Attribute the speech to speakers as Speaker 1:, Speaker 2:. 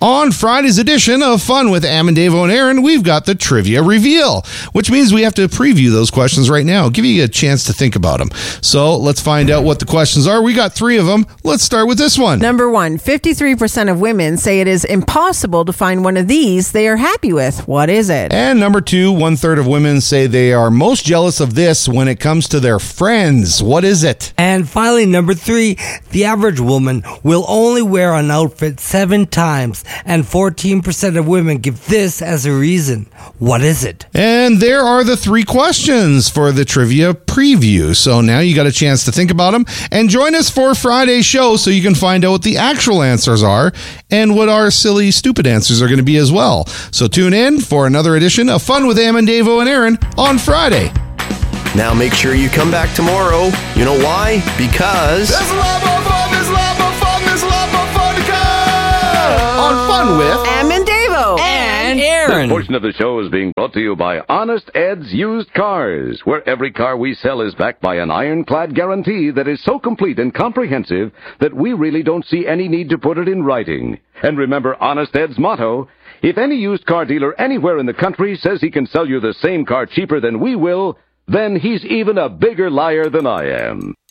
Speaker 1: On Friday's edition of Fun with Am and Davo and Aaron, we've got the trivia reveal, which means we have to preview those questions right now, give you a chance to think about them. So let's find out what the questions are. We got 3 of them. Let's start with this one.
Speaker 2: Number 1, 53% of women say it is impossible to find one of these they are happy with. What is it?
Speaker 1: And number 2, 1/3 of women say they are most jealous of this when it comes to their friends. What is it?
Speaker 3: And finally, number 3, the average woman will only wear an outfit 7 times, and 14% of women give this as a reason. What is it?
Speaker 1: And there are the 3 questions for the trivia preview. So now you got a chance to think about them and join us for Friday's show so you can find out what the actual answers are and what our silly, stupid answers are going to be as well. So tune in for another edition of Fun with Am and Davo and Aaron on Friday.
Speaker 4: Now make sure you come back tomorrow. You know why? Because
Speaker 5: there's a lot more fun, there's a lot more fun, there's a lot more fun to come!
Speaker 1: On Fun with
Speaker 2: Am and Davo
Speaker 3: And Aaron.
Speaker 6: This portion of the show is being brought to you by Honest Ed's Used Cars, where every car we sell is backed by an ironclad guarantee that is so complete and comprehensive that we really don't see any need to put it in writing. And remember Honest Ed's motto, if any used car dealer anywhere in the country says he can sell you the same car cheaper than we will, then he's even a bigger liar than I am.